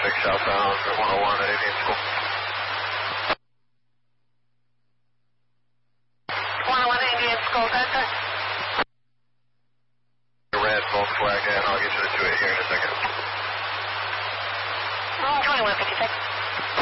traffic southbound 101 at Indian School. 101 Indian School, Delta. Red, Volkswagen, I'll get you to 28 here in a second. 2156.